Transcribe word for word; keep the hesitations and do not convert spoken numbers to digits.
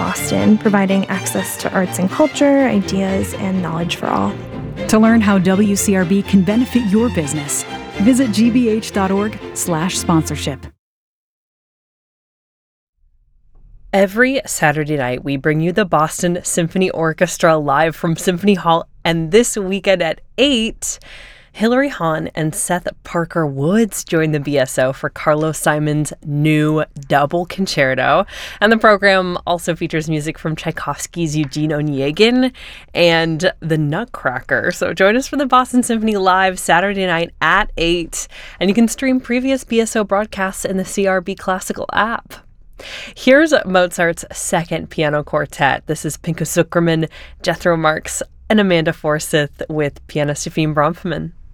Boston, providing access to arts and culture, ideas, and knowledge for all. To learn how W C R B can benefit your business, visit gbh.org slash sponsorship. Every Saturday night, we bring you the Boston Symphony Orchestra live from Symphony Hall, and this weekend at eight, Hilary Hahn and Seth Parker Woods join the B S O for Carlos Simon's new double concerto. And the program also features music from Tchaikovsky's Eugene Onegin and the Nutcracker. So join us for the Boston Symphony live Saturday night at eight. And you can stream previous B S O broadcasts in the C R B Classical app. Here's Mozart's Second Piano Quartet. This is Pinchas Zukerman, Jethro Marx, and Amanda Forsyth with pianist Efim Bronfman.